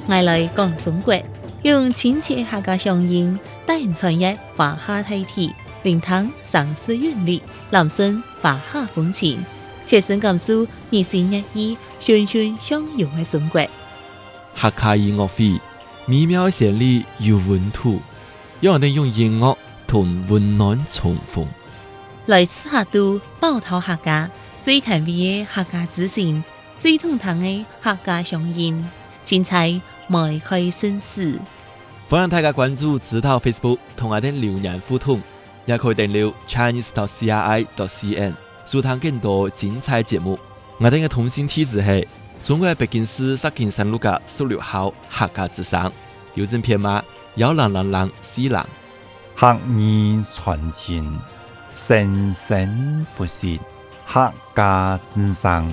我来讲中国，用亲切客家乡音，带人传阅华夏大体，灵堂上师韵律，男声华夏风情，切身感受二十一亿循循相融的中国。 客家音乐会美妙旋律有温度，让我哋用音乐同温暖重逢。 来自客都宝岛客家，最甜美的客家之声，最通透的客家乡音，精彩迈开生死。 欢迎大家关注指导 Facebook 同我哋留言互动，也可以订阅 chinese.cri.cn 收聽更多精彩節目。我哋嘅通訊地址係中國北京市石景山路嘅16號客家之聲，郵政編碼10004人。 客語傳情，生生不息，客家之聲。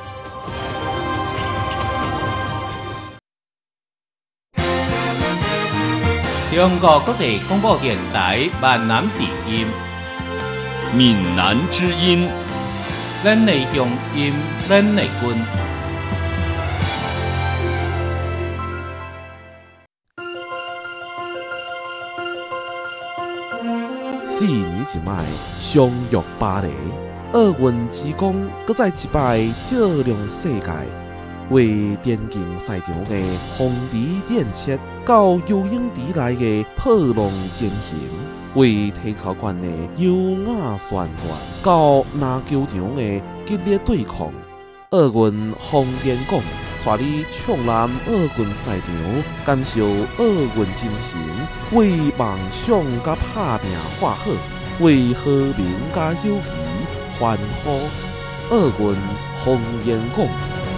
中國國際廣播電台閩南之音， 閩南之音， 咱的鄉音，咱的根。 4年一擺，相約巴黎，奧運之光，擱再一擺照亮世界。為電競賽場的紅地電切，到游泳池內的破浪尖行；為體操館的優雅旋轉，到籃球場的激烈對抗。奧運紅顏廣，帶你暢覽奧運賽場，感受奧運精神，為夢想甲打拼畫好，為和平甲友誼歡呼。奧運紅顏廣。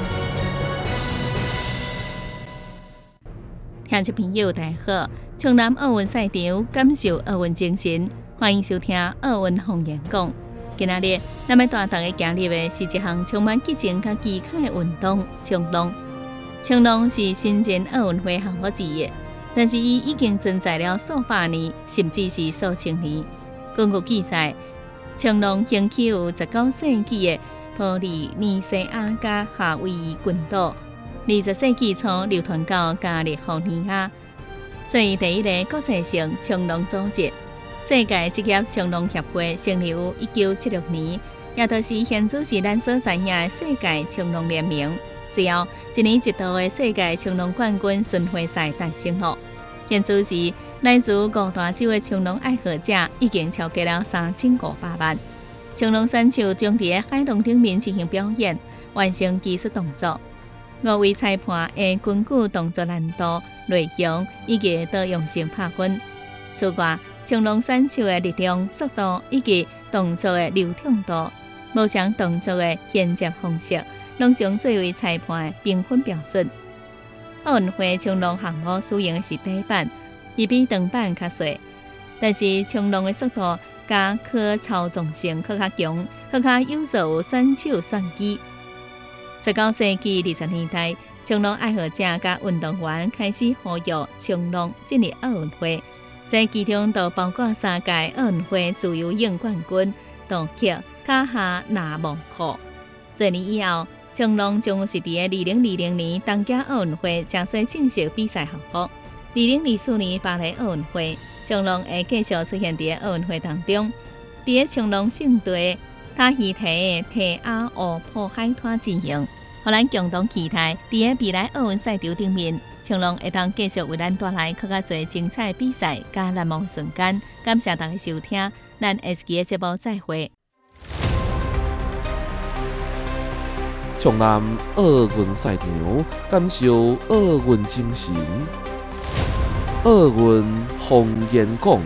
聽眾朋友，大家好！暢覽奧運賽場，感受奧運精神，歡迎收聽奧運紅顏廣。今仔日，咱要帶大家行入的是一項充滿激情和技巧的運動——衝浪。衝浪是新建奧運會項目之一，但是伊已經存在了數百年，甚至是數千年。根據記載，衝浪興起於19世紀的波利尼西亞加夏威夷群島。20世紀初流傳到加利福尼亞，作為第一個國際性衝浪組織。世界職業衝浪協會成立於1976年，也就是現在是咱所知影的世界衝浪聯盟。隨後，一年一度的世界衝浪冠軍巡迴賽誕生了。現在時，來自五大洲的衝浪愛好者已經超過了3500萬。衝浪選手將佇海浪頂面進行表演，完成技術動作。5位裁判會根據動作難度、類型以及多樣性評分。此外，衝浪選手的力量、速度以及動作的流暢度、某項動作的銜接方式，攏將作為裁判的評分標準。奧運會衝浪項目使用的是底板，伊比長板較細，但是衝浪的速度加可操縱性較強，較有助選手選技。19世紀20年代，衝浪愛好者甲運動員開始呼籲衝浪進入奧運會，在其中就包括3屆奧運會自由泳冠軍杜克、卡哈納蒙庫。這年以後，衝浪將是佇2020年東京奧運會正式正式比賽項目。2024年巴黎奧運會，衝浪會繼續出現佇奧運會當中。佇衝浪勝隊塔希提的提亞奧普海灘進行，互咱共同期待佇未來奧運賽場頂面，衝浪會當繼續為咱帶來更加多精彩比賽加難忘瞬間。感謝大家收聽，咱下期的節目再會。 暢覽奧運賽場，感受奧運精神。奧運紅顏廣。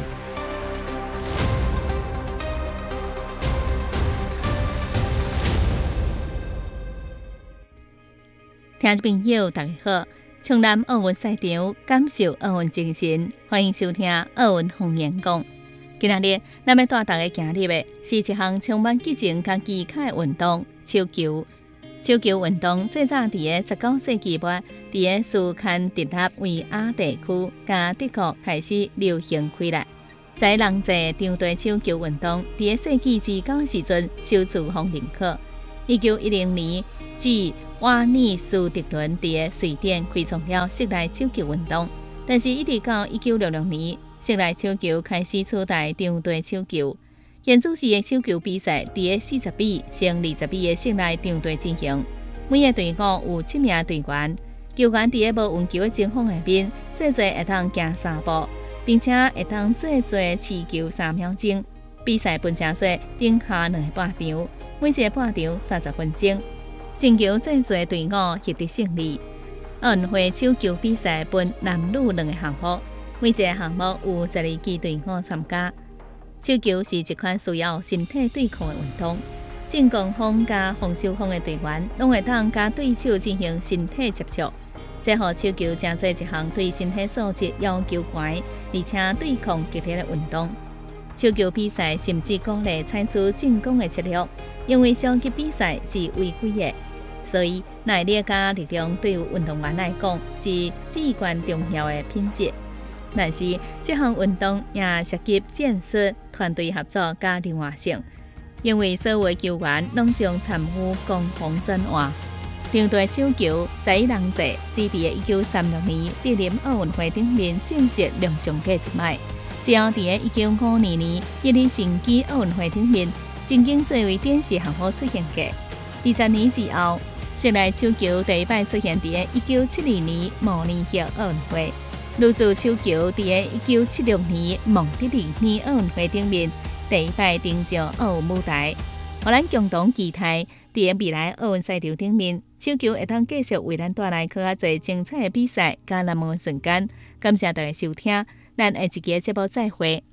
聽眾朋友，大家好！暢覽奧運賽場，感受奧運精神，歡迎收聽奧運紅顏廣。今仔日，咱要帶大家行入的是一項充滿激情和技巧的運動——手球。手球運動最早佇19世紀末，佇蘇堪迪納維亞地區加德國開始流行開來。在人濟場地手球運動，佇世紀之交時陣首次互認可。1910年，據瓦尼斯迪伦伫瑞典开创了室内手球运动，但是一直到1966年，室内手球开始取代场地手球。现主时的手球比赛伫40米乘20米的室内场地进行，每个队伍有7名队员，球员伫无运球的前方下面，最多会当行3步，并且会当最多持球3秒钟。比赛分正细，顶下2个半场，每一个半场30分钟。进球最多队伍获得胜利。奥运会手球比赛分男女2个项目，每一个项目有12支队伍参加。手球是一款需要身体对抗的运动，进攻方加防守方的队员拢会当加对手进行身体接触，这互手球成做一项对身体素质要求高，而且对抗激烈的运动。手球比赛甚至鼓励采取进攻的策略，因为双击比赛是违规的，所以耐力加力量对于运动员来讲是至关重要的品质。但是，这项运动也涉及战术、团队合作加灵活性，因为所有球员拢将参与攻防转换。场地手球在以人济，只伫1936年柏林奥运会顶面正式亮相过一摆。只要伫1952年日本成基奥运会顶面，曾经作为电视项目出现过。20年之后，室内手球第一摆出现伫1972年慕尼黑奥运会。女子手球伫1976年蒙特利尔奥运会顶面第一摆登上奥运舞台，互咱共同期待伫未来奥运赛场顶面，手球会当继续为咱带来更较侪精彩的比赛甲难忘的瞬间。感谢大家收听，咱下一期节目再会。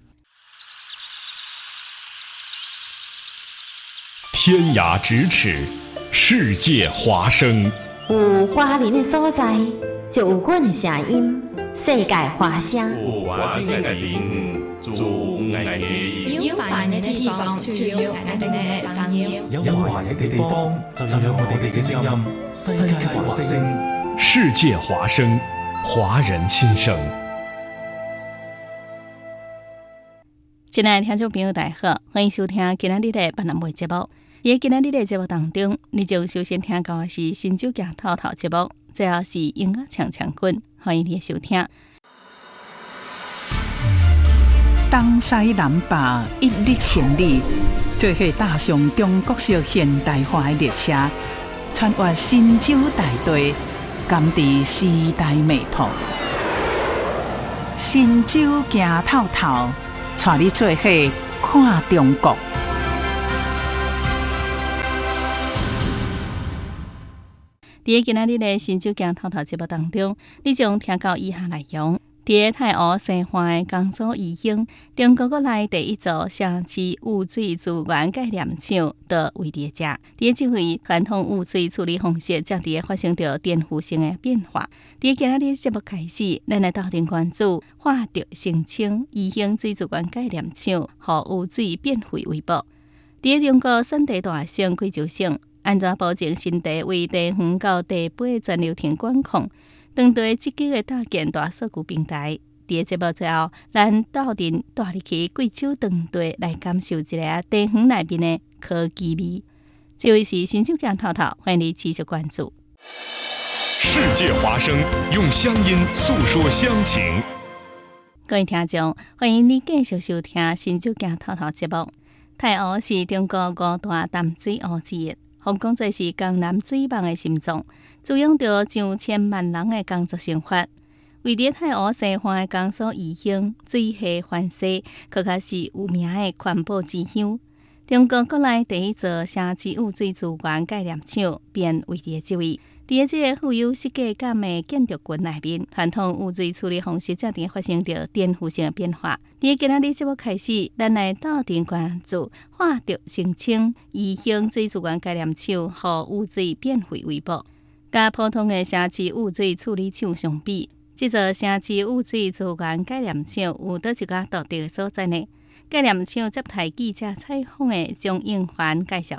天涯咫尺，世界华声。 有华人的所在，就有阮的声音。世界华声。 有环境的地方，就有爱的音。 有烦人的地方，就有爱的声音。 有华人的地方，就有我哋嘅聲音。世界華聲， 世界華聲，華人心聲。 親愛的聽眾朋友，大家好，歡迎收聽今仔日的百南妹節目。喺今仔日的節目當中，你將首先聽到的是新酒家透透節目，最後是音樂唱唱滾，歡迎你的收聽。 東西南北一日千里，做伙踏上中國式現代化的列車，穿越新州大地，甘知時代脈搏。新州行透透，帶你做伙看中國。喺今仔日的新酒家透透節目當中，你將聽到以下內容：喺泰湖西環的江蘇義興，中國國內第一座城市污水資源概念廠就位伫遮。喺這回傳統污水處理方式正在發生着顛覆性的變化。喺今仔日節目開始，咱來鬥陣關注化著澄清義興水資源概念廠和污水變廢為寶。喺中國產地大省貴州省，安怎保證新地為地園到地杯全流程管控？當地積極的搭建大數據平台。喺節目最後，咱鬥陣帶你去貴州當地來感受一下地園內面的科技味。這位是新酒家透透，歡迎你持續關注。 世界華聲，用鄉音訴說鄉情。 各位聽眾，歡迎你繼續收聽新酒家透透節目。泰湖是中國五大淡水湖之一。香港這是江南水網的心臟，滋養着上千萬人的工作生活。位於泰湖西環的江蘇義興，水系環西，確實是有名的環保之鄉。中國國內第一座城市污水資源概念廠便位於這位。喺這個富有設計感的建築群內面，傳統污水處理方式正在發生着顛覆性的變化。喺今仔日節目開始，咱來鬥陣關注化著澄清義興水資源概念廠和污水變廢為寶。甲普通的城市污水處理廠相比，這座城市污水資源概念廠有倒一個獨特的所在呢？概念廠接待記者採訪的張永環介紹過。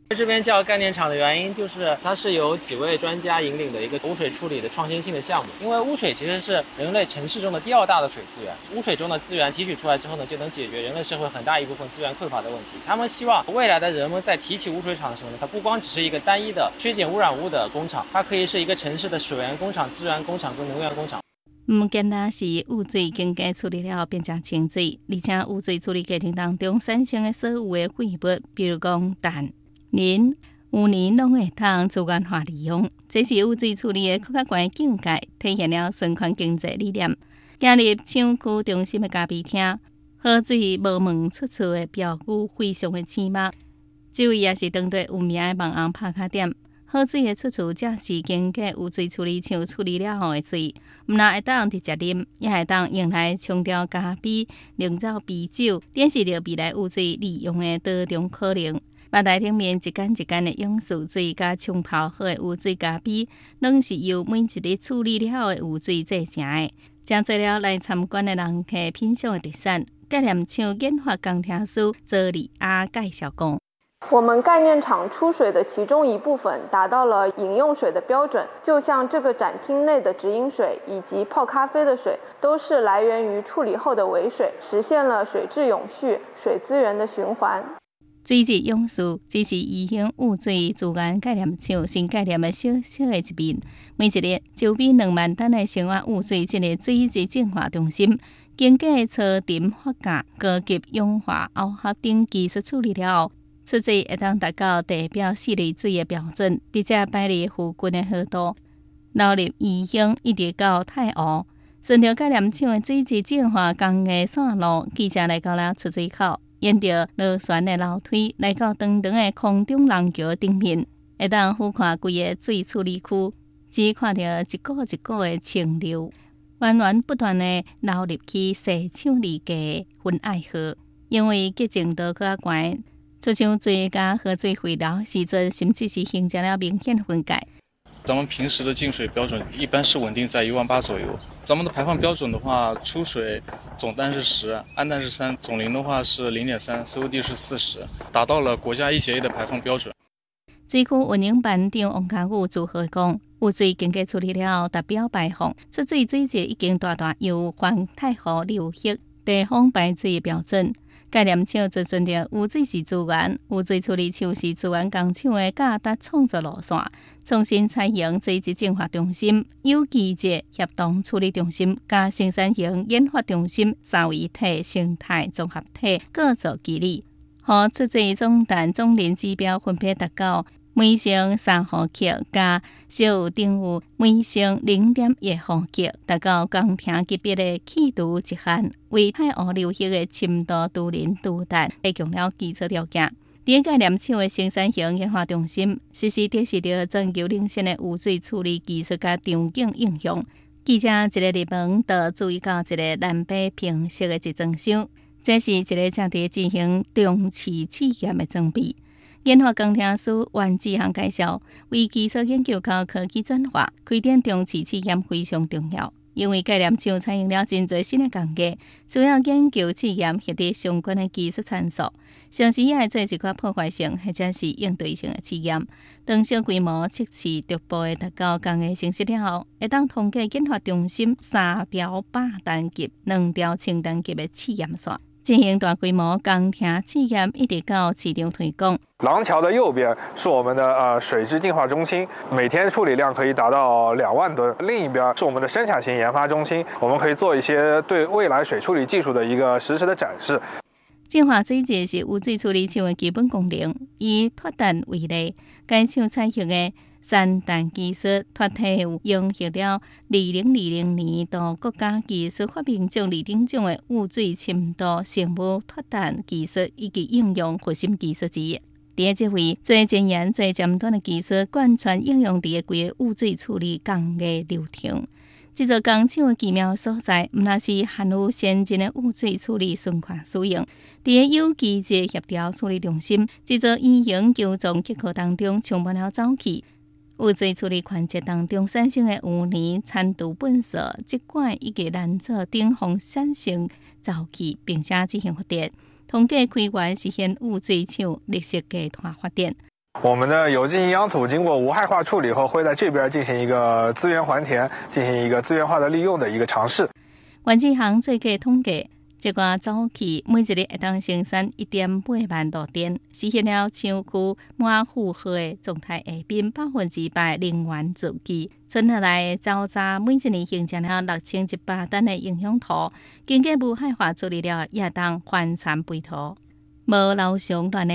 这边叫概念厂的原因就是它是由几位专家引领的一个污水处理的创新性的项目。因为污水其实是人类城市中的第2大的水资源，污水中的资源提取出来之后呢，就能解决人类社会很大一部分资源匮乏的问题。他们希望未来的人们在提起污水厂的时候呢，它不光只是一个单一的削减污染物的工厂，它可以是一个城市的水源工厂、资源工厂跟能源工厂。 唔简单是污水经过处理了变成清水，而且污水处理过程当中产生的所有的废物，比如讲氮、磷、有年拢会当资源化利用，这是污水处理的更较高的境界，体现了循环经济理念。今日厂区中心的咖啡厅，喝水无门出处的标语非常的醒目，周围也是当地有名的网红拍卡点。喝水的出处，则是经过污水处理厂处理了后的水，唔但会当直接啉，也会当用来冲调咖啡、酿造啤酒，展示着未来污水利用的多种可能。吧台顶面一间一间的用水水加冲泡好的污水咖啡，拢是由每一日处理了的污水制成的，将做了来参观的人客品尝的特产。概念厂研发工程师泽里阿介绍讲。 我们概念厂出水的其中一部分达到了饮用水的标准，就像这个展厅内的直饮水以及泡咖啡的水，都是来源于处理后的尾水，实现了水质永续、水资源的循环。 水质永续只是宜兴污水资源概念厂新概念的小小的一面。每一日就比2万吨的生活污水这个水质净化中心，经过超沉发酵、高级氧化螯合等技术处理了后，出水会当达到地表4类水的标准，直接摆入附近的河道，流入宜兴一直到太湖。顺着概念厂的水质净化工艺线路，记者来到了出水口。沿着螺旋的楼梯来到长长的空中廊桥顶面，会当俯瞰规个水处理区，只看到一股一股的清流，源源不断的流入去细厂里的分爱河。因为洁净度较高，出厂水甲河水回流时阵，甚至是形成了明显的分界。 咱们平时的净水标准一般是稳定在18000左右。咱们的排放标准的话，出水总氮是10，氨氮是3，总磷的话是0.3， COD 是40，达到了国家1协议的排放标准。 水区运营班长王家武祝贺讲，污水经过处理了后达标排放，出水水质已经大大有环太湖流域地方排水的标准。概念厂遵循着污水是资源，污水处理厂是资源工厂的价值创作路线，重新采用水质净化中心、有机质协同处理中心、加生产型研发中心3位一体生态综合体各做治理，互出水总氮总磷指标分别达到每升3毫克，加小有等于每升0.1毫克，达到工程级别的气度极限，为太湖流域的深度都磷都氮提供了基础条件。在概念厂的生产型研发中心，实施测试着全球领先的污水处理技术甲场景应用。记者一个入门，就注意到一个蓝白平色的集装箱，这是一个正在进行中次试验的装备。研发工程师袁志航介绍，为技术研究到科技转化，开展中次试验非常重要。因为概念厂采用了真侪新的工艺，主要研究试验获得相关的技术参数，同时也会做一寡破坏性或者是应对性的试验。当小规模测试逐步的达到工艺成熟了后，会当通过研发中心3条8单级、2条轻单级的试验线，进行大规模工程试验，一直到市场推广。 廊桥的右边是我们的水质净化中心，每天处理量可以达到2万吨。另一边是我们的生产型研发中心，我们可以做一些对未来水处理技术的一个实时的展示。 净化水质是污水处理厂的基本功能。以脱氮为例，该厂采用的3氮技术脱体有应用了2020年度国家技术发明奖2等奖的污水深度生物脱氮技术以及应用核心技术之一。在这位最前沿、最尖端的技术贯穿应用在规个污水处理工艺流程。这座工厂的奇妙所在，不但是含有先进的污水处理循环使用，在有机质协调处理中心，这座圆形球状结构当中充满了沼气。污水处理环节当中产生的污泥、残毒粪扫、积管以及燃造等方产生沼气，并且进行发电。通过开源实现污水厂绿色低碳发电。 我们的有机营养土经过无害化处理后，会在这边进行一个资源还田，进行一个资源化的利用的一个尝试。 环境行做过统计，这个早期每一日会当生产 1.8 万度电，实现了厂区满负荷的状态下边100%能源自给。存下来的沼泽每一年形成了6100吨的营养土，经过无害化处理了，也当还产肥土。无流常乱的